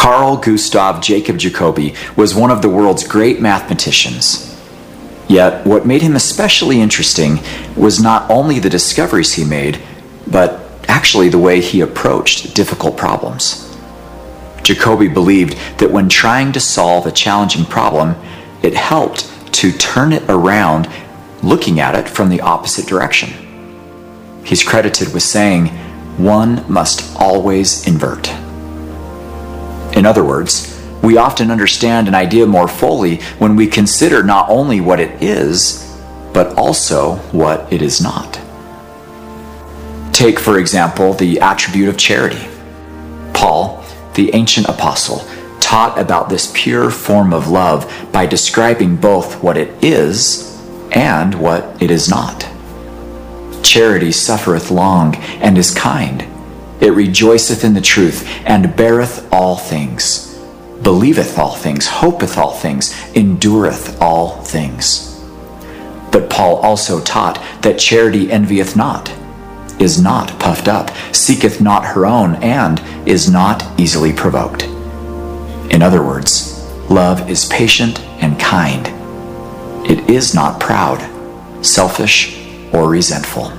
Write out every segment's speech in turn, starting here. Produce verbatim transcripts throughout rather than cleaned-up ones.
Carl Gustav Jacob Jacobi was one of the world's great mathematicians. Yet, what made him especially interesting was not only the discoveries he made, but actually the way he approached difficult problems. Jacobi believed that when trying to solve a challenging problem, it helped to turn it around, looking at it from the opposite direction. He's credited with saying, "One must always invert." In other words, we often understand an idea more fully when we consider not only what it is, but also what it is not. Take, for example, the attribute of charity. Paul, the ancient apostle, taught about this pure form of love by describing both what it is and what it is not. Charity suffereth long and is kind. It rejoiceth in the truth and beareth all things, believeth all things, hopeth all things, endureth all things. But Paul also taught that charity envieth not, is not puffed up, seeketh not her own, and is not easily provoked. In other words, love is patient and kind. It is not proud, selfish, or resentful.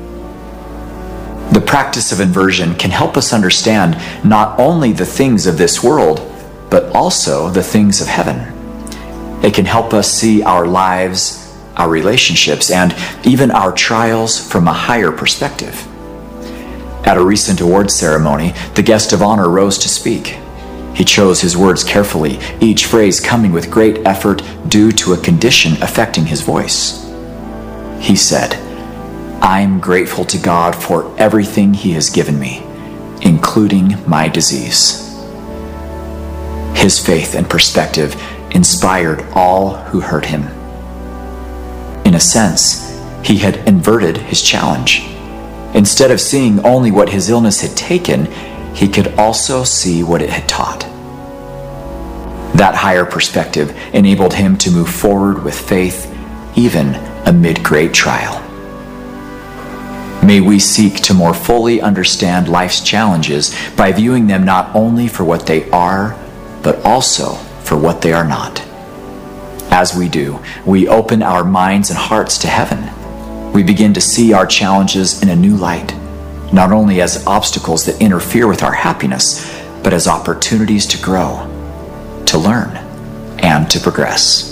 The practice of inversion can help us understand not only the things of this world, but also the things of heaven. It can help us see our lives, our relationships, and even our trials from a higher perspective. At a recent awards ceremony, the guest of honor rose to speak. He chose his words carefully, each phrase coming with great effort due to a condition affecting his voice. He said, "I'm grateful to God for everything He has given me, including my disease." His faith and perspective inspired all who heard him. In a sense, he had inverted his challenge. Instead of seeing only what his illness had taken, he could also see what it had taught. That higher perspective enabled him to move forward with faith, even amid great trial. May we seek to more fully understand life's challenges by viewing them not only for what they are, but also for what they are not. As we do, we open our minds and hearts to heaven. We begin to see our challenges in a new light, not only as obstacles that interfere with our happiness, but as opportunities to grow, to learn, and to progress.